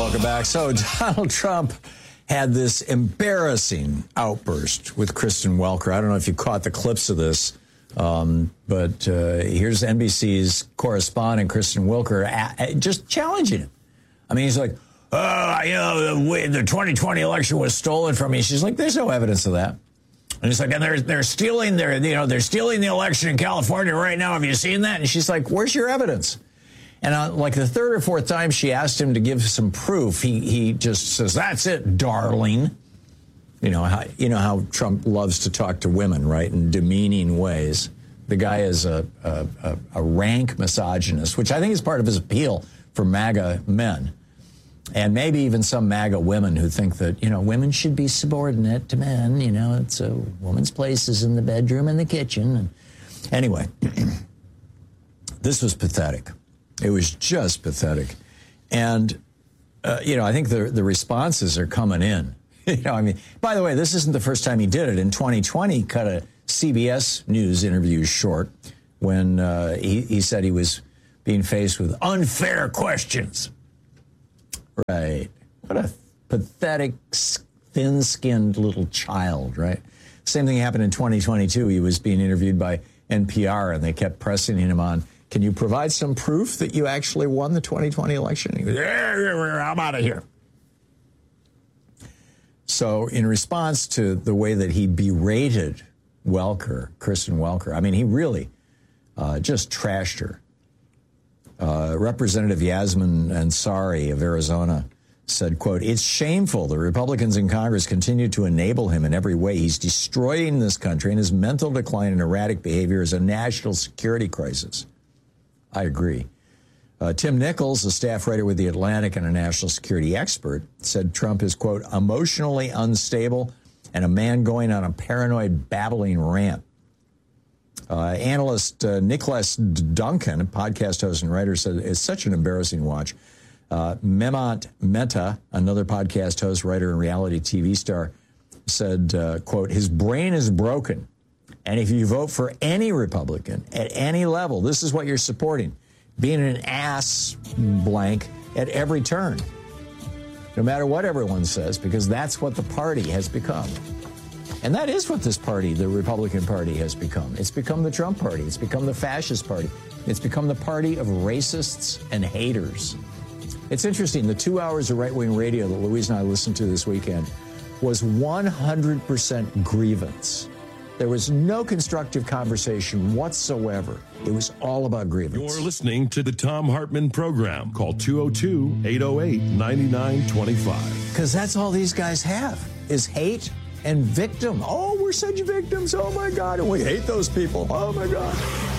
Welcome back. So Donald Trump had this embarrassing outburst with Kristen Welker. I don't know if you caught the clips of this, but here's NBC's correspondent, Kristen Welker, just challenging him. I mean, he's like, the 2020 election was stolen from me. She's like, there's no evidence of that. And he's like, and they're stealing they're stealing the election in California right now. Have you seen that? And she's like, where's your evidence? And like the third or fourth time she asked him to give some proof, he just says, that's it, darling. You know how Trump loves to talk to women, right, in demeaning ways. The guy is a rank misogynist, which I think is part of his appeal for MAGA men. And maybe even some MAGA women who think that, women should be subordinate to men. It's a woman's place is in the bedroom and the kitchen. And anyway, this was pathetic. It was just pathetic. And, I think the responses are coming in. By the way, this isn't the first time he did it. In 2020, he cut a CBS News interview short when he said he was being faced with unfair questions. Right. What a pathetic, thin-skinned little child, right? Same thing happened in 2022. He was being interviewed by NPR, and they kept pressing him on, can you provide some proof that you actually won the 2020 election? He goes, yeah, I'm out of here. So in response to the way that he berated Kristen Welker, he really just trashed her. Representative Yasmin Ansari of Arizona said, quote, it's shameful the Republicans in Congress continue to enable him in every way. He's destroying this country, and his mental decline and erratic behavior is a national security crisis. I agree. Tim Nichols, a staff writer with The Atlantic and a national security expert, said Trump is, quote, emotionally unstable and a man going on a paranoid babbling rant. Analyst Nicholas Duncan, a podcast host and writer, said it's such an embarrassing watch. Memant Mehta, another podcast host, writer, and reality TV star, said, quote, his brain is broken. And if you vote for any Republican at any level, this is what you're supporting. Being an ass blank at every turn. No matter what everyone says, because that's what the party has become. And that is what this party, the Republican Party, has become. It's become the Trump Party. It's become the fascist party. It's become the party of racists and haters. It's interesting. The 2 hours of right-wing radio that Louise and I listened to this weekend was 100% grievance. There was no constructive conversation whatsoever. It was all about grievance. You're listening to the Thom Hartmann Program. Call 202-808-9925. Because that's all these guys have, is hate and victim. Oh, we're such victims. Oh, my God. And we hate those people. Oh, my God.